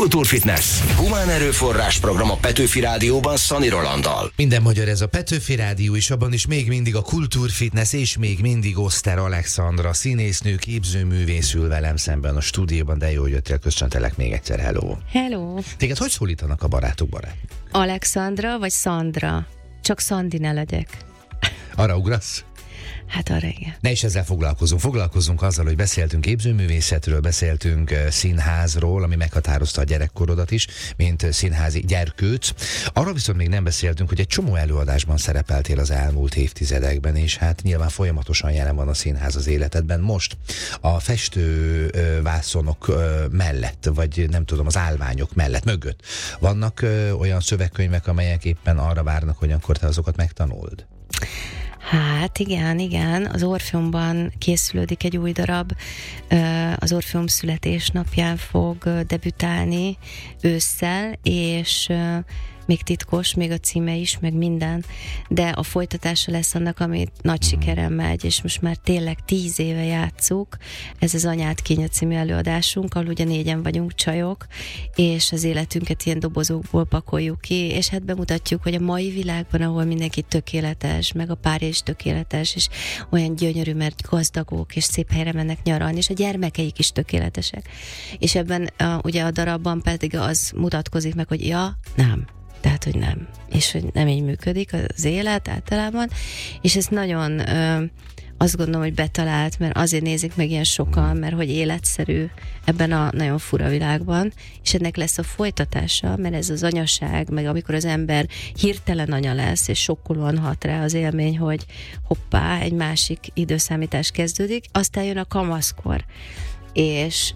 Kultúrfitness. Humán erőforrás program a Petőfi Rádióban Szani Rolanddal. Minden magyar, ez a Petőfi Rádió, és abban is még mindig a Kultúrfitness, és még mindig Oszter Alexandra, színésznő, képzőművész ül velem szemben a stúdióban, de jól jöttél, köszöntelek még egyszer, hello. Hello. Téged hogy szólítanak a barátok barát? Alexandra vagy Szandra? Csak Szandi ne legyek. Arra ugrasz? Hát arra igen. Ne is ezzel foglalkozunk azzal, hogy beszéltünk képzőművészetről, beszéltünk színházról, ami meghatározta a gyerekkorodat is, mint színházi gyerkőc. Arról viszont még nem beszéltünk, hogy egy csomó előadásban szerepeltél az elmúlt évtizedekben, és hát nyilván folyamatosan jelen van a színház az életedben. Most a festő vászonok mellett, vagy nem tudom, az állványok mellett, mögött vannak olyan szövegkönyvek, amelyek éppen arra várnak, hogy akkor te azokat megtanuld? Hát igen, az Orfeumban készülődik egy új darab, az Orfeum születésnapján fog debütálni ősszel, és még titkos, még a címe is, meg minden, de a folytatása lesz annak, amit nagy sikeren megy, és most már tényleg 10 éve játsszuk. Ez az Anyád kínja című előadásunk, ahol ugye 4-en vagyunk csajok, és az életünket ilyen dobozokból pakoljuk ki, és hát bemutatjuk, hogy a mai világban, ahol mindenki tökéletes, meg a párja is tökéletes, és olyan gyönyörű, mert gazdagok, és szép helyre mennek nyaralni, és a gyermekeik is tökéletesek. És ebben ugye a darabban pedig az mutatkozik meg, hogy nem. Tehát, hogy nem. És hogy nem így működik az élet általában. És ez nagyon azt gondolom, hogy betalált, mert azért nézik meg ilyen sokan, mert hogy életszerű ebben a nagyon fura világban, és ennek lesz a folytatása, mert ez az anyaság, meg amikor az ember hirtelen anya lesz, és sokkolóan hat rá az élmény, hogy hoppá, egy másik időszámítás kezdődik, aztán jön a kamaszkor. És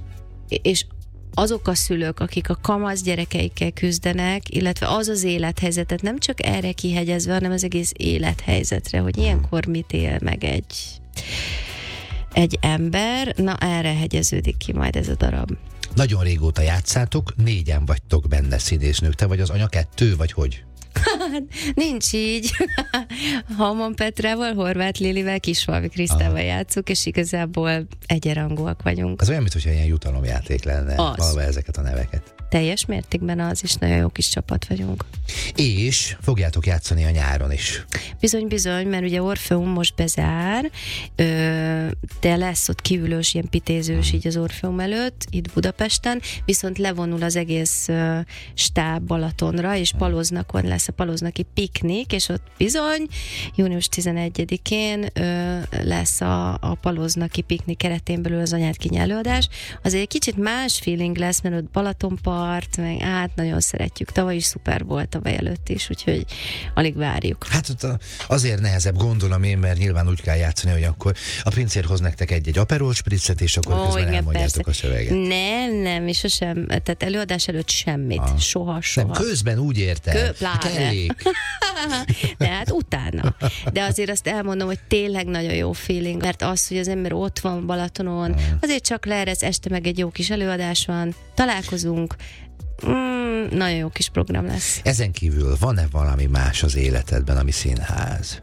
azok a szülők, akik a kamasz gyerekeikkel küzdenek, illetve az az élethelyzetet nem csak erre kihegyezve, hanem az egész élethelyzetre, hogy ilyenkor mit él meg egy ember, na erre hegyeződik ki majd ez a darab. Nagyon régóta játszátok, 4-en vagytok benne színésznők, te vagy az anya 2, vagy hogy? Nincs így. Halmon Petrával, Horváth Lilivel, Kisfalvi Krisztával játszunk, és igazából egyenrangúak vagyunk. Az olyan, mintha ilyen jutalomjáték lenne, valahol ezeket a neveket. Teljes mértékben az is, nagyon jó kis csapat vagyunk. És fogjátok játszani a nyáron is. Bizony, mert ugye Orfeum most bezár, de lesz ott kívülős, ilyen pitézős így az Orfeum előtt, itt Budapesten, viszont levonul az egész stáb Balatonra, és Paloznakon lesz a paloznaki piknik, és ott bizony június 11-én lesz a paloznaki piknik keretén belül az Anyád kínja előadás. Azért kicsit más feeling lesz, mert ott Balatonpart, meg nagyon szeretjük. Tavaly is szuper volt, tavaly előtt is, úgyhogy alig várjuk. Hát ott azért nehezebb, gondolom én, mert nyilván úgy kell játszani, hogy akkor a pincér hoz nektek egy Aperol spritzet, és akkor közben igen, elmondjátok persze. a szöveget. Nem, és sosem, tehát előadás előtt semmit. Soha. Nem, közben úgy értem. Kellék. De hát utána. De azért azt elmondom, hogy tényleg nagyon jó feeling, mert az, hogy az ember ott van Balatonon, azért csak leeresz, este meg egy jó kis előadás van, találkozunk, nagyon jó kis program lesz. Ezen kívül van-e valami más az életedben, ami színház?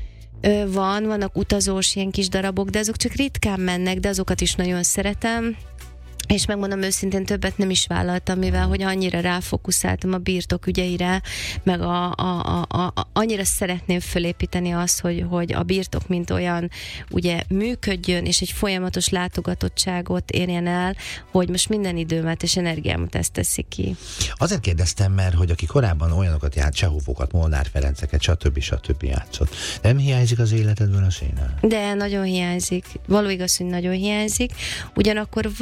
Vannak utazós ilyen kis darabok, de azok csak ritkán mennek, de azokat is nagyon szeretem. És megmondom őszintén, többet nem is vállaltam, mivel hogy annyira ráfókuszáltam a birtok ügyeire, meg annyira szeretném fölépíteni azt, hogy a birtok mint olyan ugye működjön, és egy folyamatos látogatottságot érjen el, hogy most minden időmet és energiámat ezt teszi ki. Azért kérdeztem, mert hogy aki korábban olyanokat járt, Csehovokat, Molnár Ferenceket, stb. Játszott. Nem hiányzik az életedből a színház? De nagyon hiányzik. Való igaz, hogy nagyon hiányzik. Ugyanakkor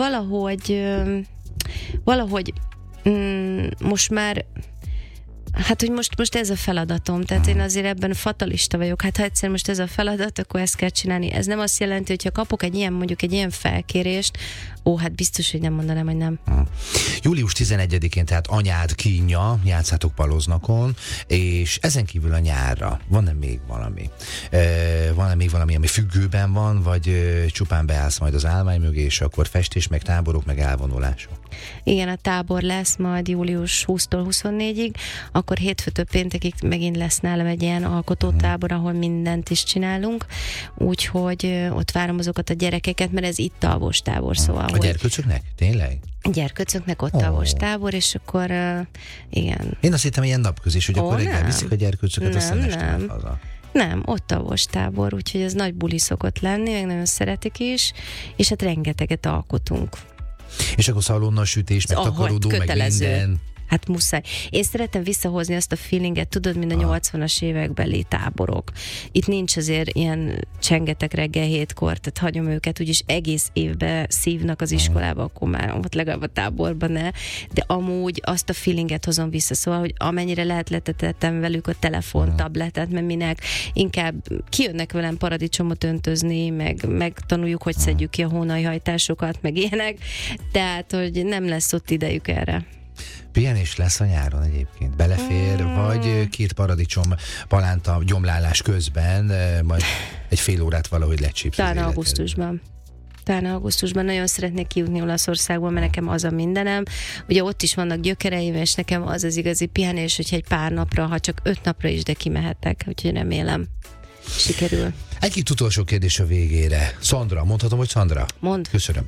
valahogy most már hát, hogy most ez a feladatom, tehát én azért ebben fatalista vagyok, hát ha egyszer most ez a feladat, akkor ezt kell csinálni. Ez nem azt jelenti, hogyha kapok egy ilyen felkérést, hát biztos, hogy nem mondanám, hogy nem. Július 11-én, tehát Anyád kínja, játszátok Paloznakon, és ezen kívül a nyárra van-e még valami? Van-e még valami, ami függőben van, vagy csupán beállsz majd az állvány mögé, és akkor festés, meg táborok, meg elvonulások? Igen, a tábor lesz majd július 20-tól 24-ig, akkor hétfőtől péntekig megint lesz nálam egy ilyen alkotótábor, ahol mindent is csinálunk, úgyhogy ott várom azokat a gyerekeket, mert ez itt alvós tábor, szóval. A gyerkőcöknek? Tényleg? Gyerkőcöknek ott tavos tábor, és akkor igen. Én azt hittem, ilyen napközis, hogy akkor reggel viszik a gyerkőcöket, aztán este haza. Nem, ott tavos tábor, úgyhogy ez nagy buli szokott lenni, meg nagyon szeretik is, és hát rengeteget alkotunk. És akkor szalonna sütés, meg takarodó, meg minden. Hát muszáj. Én szeretem visszahozni azt a feelinget, tudod, mint a 80-as évekbeli táborok. Itt nincs azért ilyen csengetek reggel 7-kor, tehát hagyom őket, úgyis egész évben szívnak az iskolába, akkor már ott legalább a táborban ne, de amúgy azt a feelinget hozom vissza, szóval, hogy amennyire lehet letetettem velük a tabletet, mert minek inkább kijönnek velem paradicsomot öntözni, meg tanuljuk, hogy szedjük ki a hónajhajtásokat, meg ilyenek, tehát, hogy nem lesz ott idejük erre. Pihenés lesz a nyáron egyébként? Belefér, vagy 2 paradicsom palánta gyomlálás közben, majd egy fél órát valahogy lecsípsz? Talán augusztusban nagyon szeretnék kijutni Olaszországból, mert nekem az a mindenem. Ugye ott is vannak gyökereim, és nekem az az igazi pihenés, hogyha egy pár napra, ha csak 5 napra is, de kimehetek, úgyhogy remélem sikerül. Egy utolsó kérdés a végére. Szandra, mondhatom, hogy Szandra? Mondd. Köszönöm.